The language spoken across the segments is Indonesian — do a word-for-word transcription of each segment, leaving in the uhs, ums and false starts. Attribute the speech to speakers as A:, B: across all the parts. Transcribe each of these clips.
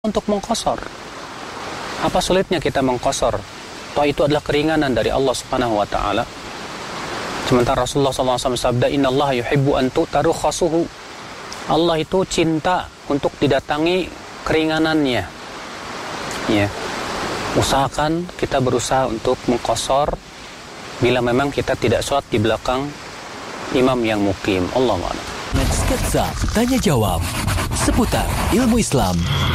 A: untuk mengqasar. Apa sulitnya kita mengqasar? Toh itu adalah keringanan dari Allah Subhanahu wa taala. Sementara Rasulullah sallallahu alaihi wasallam sabda, "Innallaha yuhibbu an tu'taru khasuhu." Allah itu cinta untuk didatangi keringanannya. Ya. Usahakan kita berusaha untuk mengqasar bila memang kita tidak sholat di belakang imam yang mukim. Allahu a'lam.
B: Sketsa tanya jawab seputar ilmu Islam.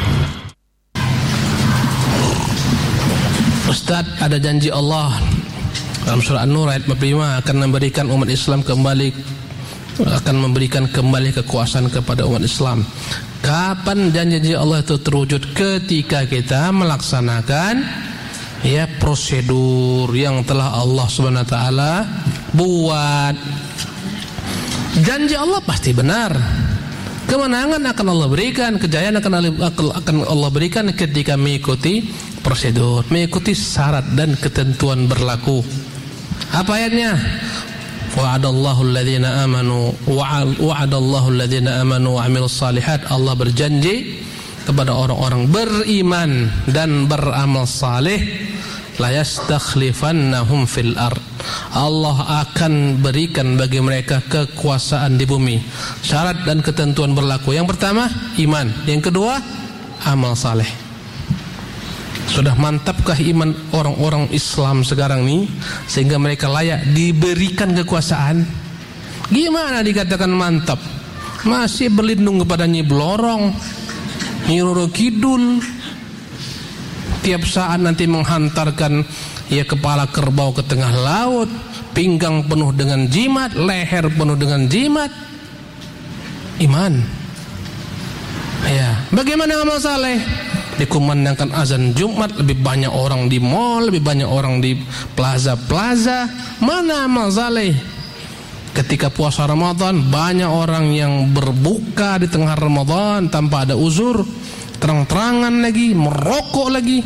C: Ustaz, ada janji Allah dalam surah An-Nur ayat empat puluh lima akan memberikan umat Islam kembali akan memberikan kembali kekuasaan kepada umat Islam. Kapan janji Allah itu terwujud? Ketika kita melaksanakan ya prosedur yang telah Allah Subhanahu wa taala buat. Janji Allah pasti benar. Kemenangan akan Allah berikan, kejayaan akan akan Allah berikan ketika mengikuti prosedur, mengikuti syarat dan ketentuan berlaku. Apa ayatnya? Wa'adallahu alladhina amanu wa'adallahu alladhina amanu wa 'amilus shalihat. Allah berjanji kepada orang-orang beriman dan beramal saleh, la yastakhlifannahum fil ard. Allah akan berikan bagi mereka kekuasaan di bumi. Syarat dan ketentuan berlaku. Yang pertama, iman. Yang kedua, amal saleh. Sudah mantapkah iman orang-orang Islam sekarang ini sehingga mereka layak diberikan kekuasaan? Gimana dikatakan mantap? Masih berlindung kepada Nyi Blorong, Nyi Roro Kidul. Tiap saat nanti menghantarkan ya kepala kerbau ke tengah laut, pinggang penuh dengan jimat, leher penuh dengan jimat. Iman. Ya, bagaimana amal saleh? Dikumandangkan azan Jumat, lebih banyak orang di mall, lebih banyak orang di plaza-plaza. Mana amal saleh? Ketika puasa Ramadan, banyak orang yang berbuka di tengah Ramadan tanpa ada uzur, terang-terangan lagi, merokok lagi.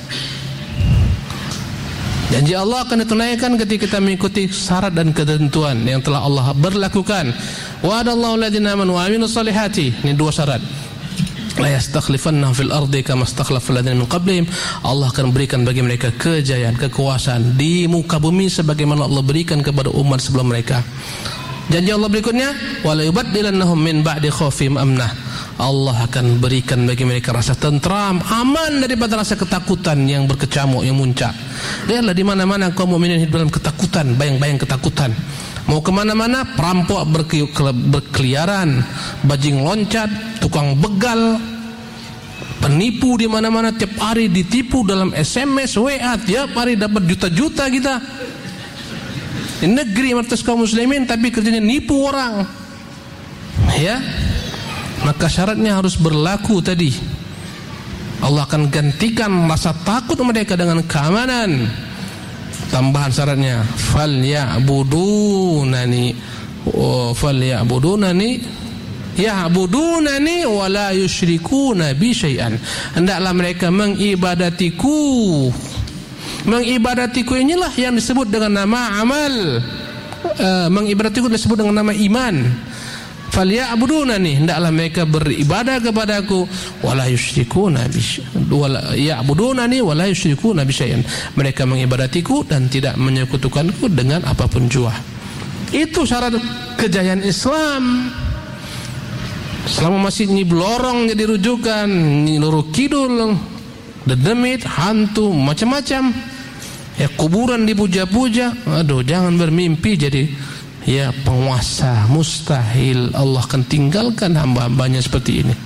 C: Janji Allah akan ditunaikan ketika kita mengikuti syarat dan ketentuan yang telah Allah berlakukan. Wa'adallahu alladhina amanu wa 'amilus shalihati. Ini dua syarat. La yastakhlifannahum fil ardi kama istakhlafal ladzina min qablihim. Allah akan berikan bagi mereka kejayaan, kekuasaan di muka bumi sebagaimana Allah berikan kepada umat sebelum mereka. Janji Allah berikutnya, wala yubaddilannahum min ba'di khaufihim amnah. Allah akan berikan bagi mereka rasa tentram, aman daripada rasa ketakutan yang berkecamuk, yang muncak. Lihatlah di mana-mana kaum mukminin hidup dalam ketakutan, bayang-bayang ketakutan. Mau kemana-mana perampok berkeliaran, bajing loncat, tukang begal, penipu di mana-mana, tiap hari ditipu dalam S M S, W A, tiap hari dapat juta-juta kita. Di negeri martas kaum muslimin tapi kerjanya nipu orang. Ya. Maka syaratnya harus berlaku tadi. Allah akan gantikan rasa takut mereka dengan keamanan. Tambahan syaratnya, fal ya'budunani oh, fal ya'budunani ya'budunani wa la yusyrikuna bi syai'an. Hendaklah mereka mengibadatiku. Mengibadatiku inilah yang disebut dengan nama amal. Uh, mengibadatiku disebut dengan nama iman. Fal ya'budunani, hendaklah mereka beribadah kepadaku wala yusyrikuna bi wala ya'budunani wala yusyrikuna bi syai'in. Mereka mengibadatiku dan tidak menyekutukanku dengan apapun jua. Itu syarat kejayaan Islam. Selama masih Nyi Blorong jadi rujukan, Nyi Roro Kidul, dedemit, hantu, macam-macam. Ya kuburan dipuja-puja. Aduh, jangan bermimpi jadi ya penguasa. Mustahil Allah akan tinggalkan hamba-hambanya seperti ini.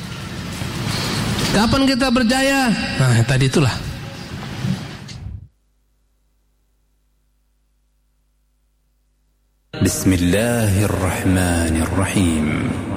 C: Kapan kita berjaya? Nah tadi itulah.
B: Bismillahirrahmanirrahim.